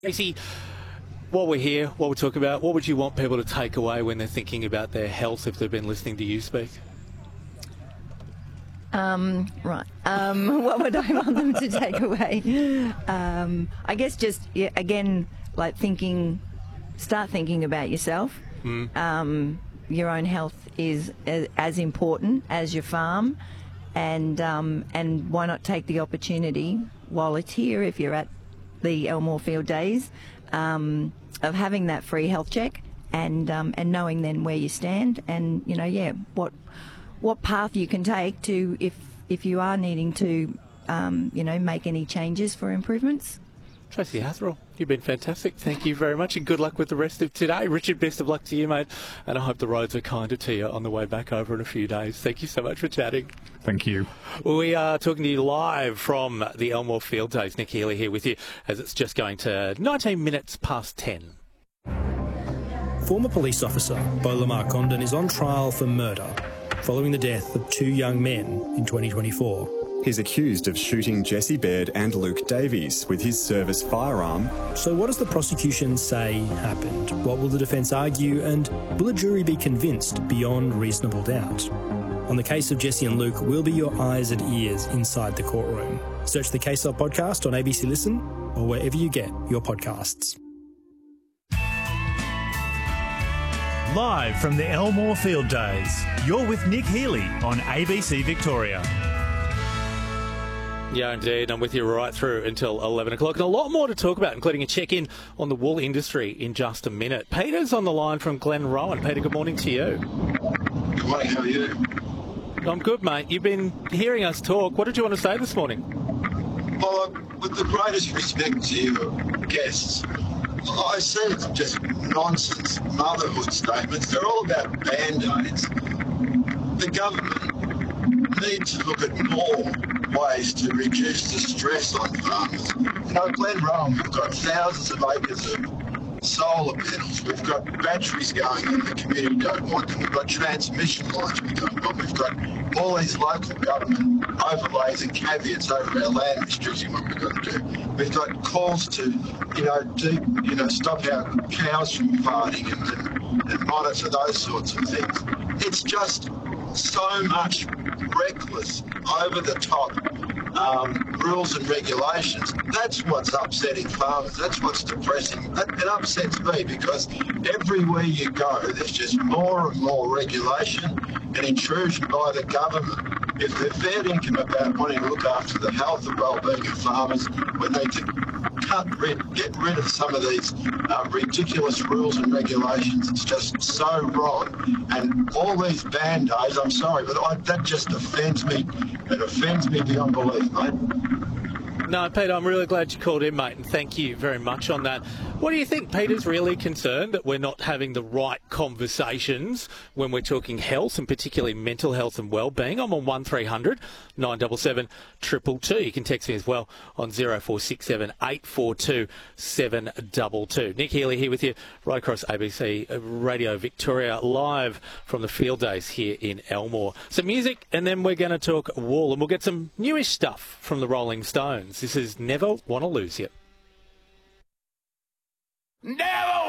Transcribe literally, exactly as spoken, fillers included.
Casey, while we're here, while we're talking about, what would you want people to take away when they're thinking about their health if they've been listening to you speak? Um, right. Um, what would I want them to take away? Um, I guess just, yeah, again, like thinking, start thinking about yourself. Mm. Um, your own health is as, as important as your farm. And, um, and why not take the opportunity while it's here, if you're at the Elmore Field Days, um, of having that free health check and um, and knowing then where you stand and, you know, yeah, what what path you can take to if if you are needing to, um, you know, make any changes for improvements. Tracy Atherell, you've been fantastic. Thank you very much and good luck with the rest of today. Richard, best of luck to you, mate. And I hope the roads are kinder to you on the way back over in a few days. Thank you so much for chatting. Thank you. We are talking to you live from the Elmore Field Days. Nick Healy here with you as it's just going to nineteen minutes past ten. Former police officer Beau Lamar Condon is on trial for murder following the death of two young men in twenty twenty-four. He's accused of shooting Jesse Baird and Luke Davies with his service firearm. So what does the prosecution say happened? What will the defence argue? And will a jury be convinced beyond reasonable doubt? On the case of Jesse and Luke, we'll be your eyes and ears inside the courtroom. Search the Case Up podcast on A B C Listen or wherever you get your podcasts. Live from the Elmore Field Days, you're with Nick Healy on A B C Victoria. Yeah, indeed. I'm with you right through until eleven o'clock. And a lot more to talk about, including a check-in on the wool industry in just a minute. Peter's on the line from Glenrowan. Peter, good morning to you. Good morning. How are you? I'm good, mate. You've been hearing us talk. What did you want to say this morning? Well, with the greatest respect to your guests, I see it's just nonsense motherhood statements. They're all about Band-Aids. The government needs to look at more ways to reduce the stress on farmers. You know, Glenrowan, we've got thousands of acres of solar panels. We've got batteries going in. The community don't want them. We've got transmission lines we don't want. We've got all these local government overlays and caveats over our land restricting what we've got to do. We've got calls to, you know, do, you know, stop our cows from farting and, and, and monitor those sorts of things. It's just so much reckless, over-the-top um, rules and regulations. That's what's upsetting farmers. That's what's depressing. That, it upsets me because everywhere you go, there's just more and more regulation and intrusion by the government. If they're fair income about wanting to look after the health and well-being of farmers, we need to cut rid, get rid of some of these uh, ridiculous rules and regulations. It's just so wrong. And all these Band-Aids, I'm sorry, but I, that just offends me. It offends me beyond belief, mate. No, Peter, I'm really glad you called in, mate, and thank you very much on that. What do you think? Peter's really concerned that we're not having the right conversations when we're talking health, and particularly mental health and well-being. I'm on one three hundred nine seven seven two two two. You can text me as well on zero four six seven eight four two seven two two. Nick Healy here with you right across A B C Radio Victoria, live from the field days here in Elmore. Some music, and then we're going to talk wool, and we'll get some newish stuff from the Rolling Stones. This is Never Wanna Lose You. Never